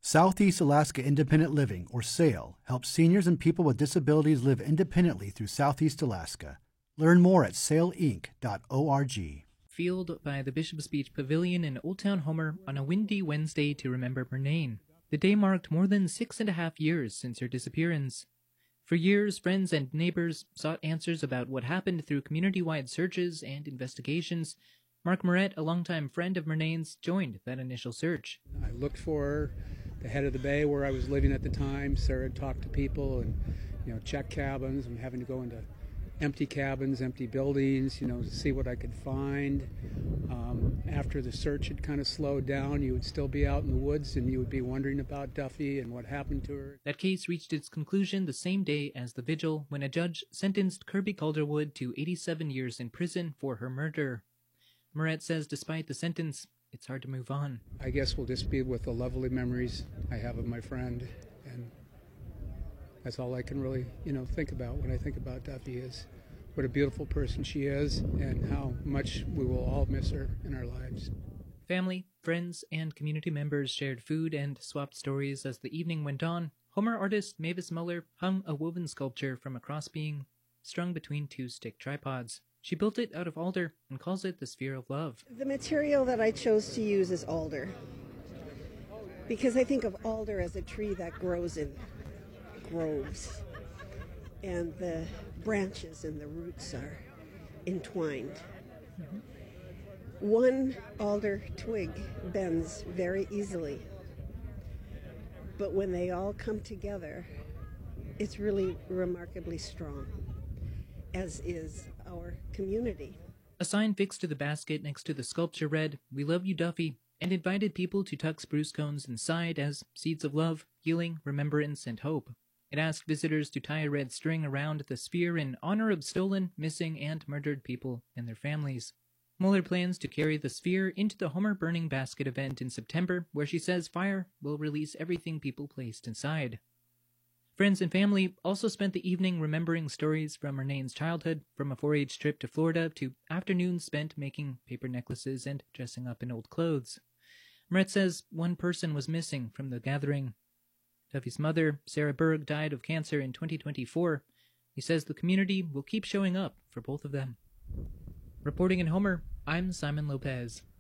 Southeast Alaska Independent Living, or SAIL, helps seniors and people with disabilities live independently through Southeast Alaska. Learn more at sailinc.org. Field by the Bishop's Beach Pavilion in Old Town Homer on a windy Wednesday to remember Murnane. The day marked more than 6.5 years since her disappearance. For years, friends and neighbors sought answers about what happened through community-wide searches and investigations. Mark Moret, a longtime friend of Murnane's, joined that initial search. I looked for her, the head of the bay where I was living at the time. Sarah talked to people and, check cabins. I'm having to go into empty cabins, empty buildings, to see what I could find. After the search had kind of slowed down, you would still be out in the woods and you would be wondering about Duffy and what happened to her. That case reached its conclusion the same day as the vigil when a judge sentenced Kirby Calderwood to 87 years in prison for her murder. Moret says despite the sentence, it's hard to move on. I guess we'll just be with the lovely memories I have of my friend, and that's all I can really, think about when I think about Duffy is what a beautiful person she is and how much we will all miss her in our lives. Family, friends, and community members shared food and swapped stories as the evening went on. Homer artist Mavis Muller hung a woven sculpture from a crossbeam strung between two stick tripods. She built it out of alder and calls it the Sphere of Love. The material that I chose to use is alder because I think of alder as a tree that grows in groves, and the branches and the roots are entwined. Mm-hmm. One alder twig bends very easily, but when they all come together, it's really remarkably strong, as is our community. A sign fixed to the basket next to the sculpture read, "We love you, Duffy," and invited people to tuck spruce cones inside as seeds of love, healing, remembrance, and hope. It asked visitors to tie a red string around the sphere in honor of stolen, missing, and murdered people and their families. Muller plans to carry the sphere into the Homer Burning Basket event in September, where she says fire will release everything people placed inside. Friends and family also spent the evening remembering stories from Murnane's childhood, from a 4-H trip to Florida to afternoons spent making paper necklaces and dressing up in old clothes. Moret says one person was missing from the gathering. Duffy's mother, Sarah Berg, died of cancer in 2024. He says the community will keep showing up for both of them. Reporting in Homer, I'm Simon Lopez.